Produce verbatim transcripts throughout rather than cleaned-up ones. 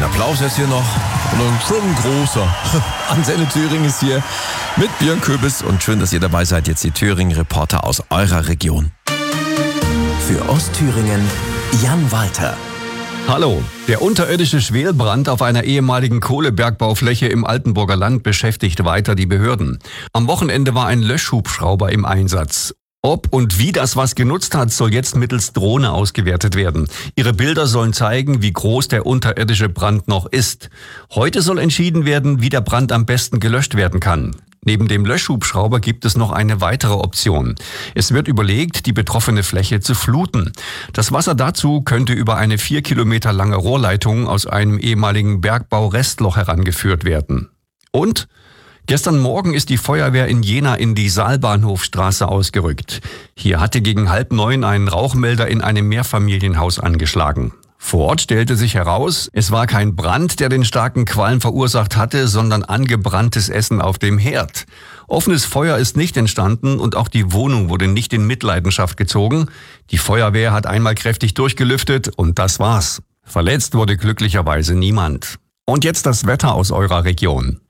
Applaus jetzt hier noch. Und schon ein großer. Antenne Thüringen ist hier mit Björn Köbis und schön, dass ihr dabei seid. Jetzt die Thüringen-Reporter aus eurer Region. Für Ostthüringen Jan Walter. Hallo. Der unterirdische Schwelbrand auf einer ehemaligen Kohlebergbaufläche im Altenburger Land beschäftigt weiter die Behörden. Am Wochenende war ein Löschhubschrauber im Einsatz. Ob und wie das was genutzt hat, soll jetzt mittels Drohne ausgewertet werden. Ihre Bilder sollen zeigen, wie groß der unterirdische Brand noch ist. Heute soll entschieden werden, wie der Brand am besten gelöscht werden kann. Neben dem Löschhubschrauber gibt es noch eine weitere Option. Es wird überlegt, die betroffene Fläche zu fluten. Das Wasser dazu könnte über eine vier Kilometer lange Rohrleitung aus einem ehemaligen Bergbau-Restloch herangeführt werden. Und gestern Morgen ist die Feuerwehr in Jena in die Saalbahnhofstraße ausgerückt. Hier hatte gegen halb neun ein Rauchmelder in einem Mehrfamilienhaus angeschlagen. Vor Ort stellte sich heraus, es war kein Brand, der den starken Qualm verursacht hatte, sondern angebranntes Essen auf dem Herd. Offenes Feuer ist nicht entstanden und auch die Wohnung wurde nicht in Mitleidenschaft gezogen. Die Feuerwehr hat einmal kräftig durchgelüftet und das war's. Verletzt wurde glücklicherweise niemand. Und jetzt das Wetter aus eurer Region.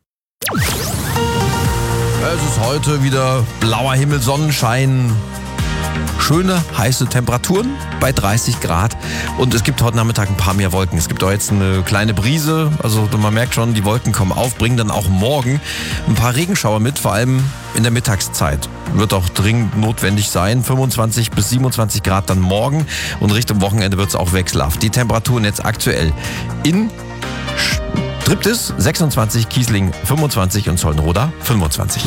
Es ist heute wieder blauer Himmel, Sonnenschein. Schöne, heiße Temperaturen bei dreißig Grad und es gibt heute Nachmittag ein paar mehr Wolken. Es gibt auch jetzt eine kleine Brise, also man merkt schon, die Wolken kommen auf, bringen dann auch morgen ein paar Regenschauer mit, vor allem in der Mittagszeit. Wird auch dringend notwendig sein, fünfundzwanzig bis siebenundzwanzig Grad dann morgen und Richtung Wochenende wird es auch wechselhaft. Die Temperaturen jetzt aktuell in Triptis sechsundzwanzig, Kiesling fünfundzwanzig und Zollenroda fünfundzwanzig.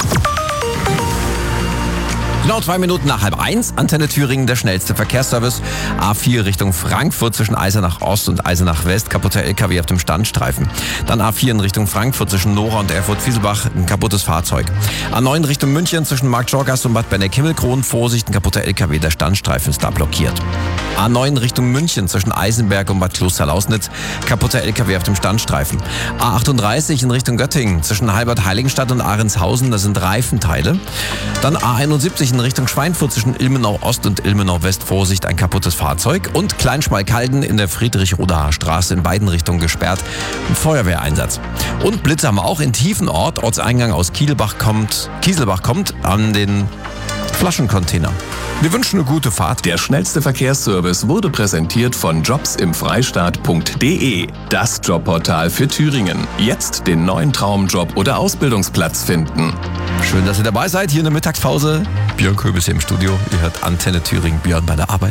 Genau zwei Minuten nach halb eins, Antenne Thüringen, der schnellste Verkehrsservice. A vier Richtung Frankfurt zwischen Eisenach Ost und Eisenach West, kaputter L K W auf dem Standstreifen. Dann A vier in Richtung Frankfurt zwischen Nora und Erfurt-Fieselbach, ein kaputtes Fahrzeug. A neun Richtung München zwischen Marktschorgast und Bad Benneck-Himmelkron, Vorsicht, ein kaputter L K W, der Standstreifen ist da blockiert. A neun Richtung München zwischen Eisenberg und Bad Kloster-Lausnitz, kaputter L K W auf dem Standstreifen. A achtunddreißig in Richtung Göttingen zwischen Halbert-Heiligenstadt und Ahrenshausen, das sind Reifenteile. Dann A einundsiebzig in Richtung Schweinfurt zwischen Ilmenau Ost und Ilmenau West, Vorsicht, ein kaputtes Fahrzeug. Und Kleinschmalkalden in der Friedrich-Rodacher Straße in beiden Richtungen gesperrt, ein Feuerwehreinsatz. Und Blitze haben wir auch in Tiefenort, Ortseingang aus Kielbach kommt, Kieselbach kommt an den Flaschencontainer. Wir wünschen eine gute Fahrt. Der schnellste Verkehrsservice wurde präsentiert von jobs im freistaat punkt de, das Jobportal für Thüringen. Jetzt den neuen Traumjob oder Ausbildungsplatz finden. Schön, dass ihr dabei seid. Hier in der Mittagspause. Björn Köbis hier im Studio. Ihr hört Antenne Thüringen. Björn bei der Arbeit.